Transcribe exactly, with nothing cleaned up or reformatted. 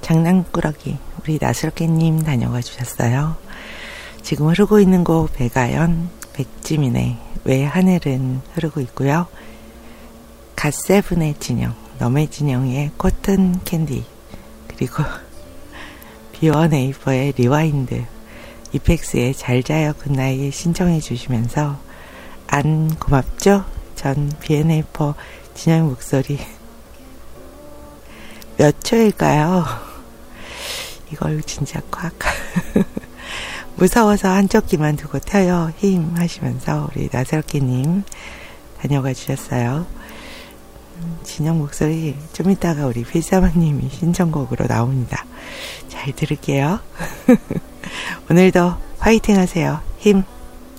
장난꾸러기 우리 나스럽게님 다녀가 주셨어요. 지금 흐르고 있는 곡 백아연 백지민의 왜 하늘은 흐르고 있고요. 갓세븐의 진영 너의 진영의 코튼 캔디 그리고 비원에이퍼의 리와인드 이펙스의 잘자요 굿나잇 신청해 주시면서 안 고맙죠? 전 비엔에이퍼 진영의 목소리 몇 초일까요? 이걸 진짜 콱 무서워서 한쪽 귀만 두고 펴요 힘 하시면서 우리 나설기님 다녀가 주셨어요. 진영 목소리 좀 이따가 우리 필사마님이 신청곡으로 나옵니다. 잘 들을게요. 오늘도 화이팅 하세요. 힘.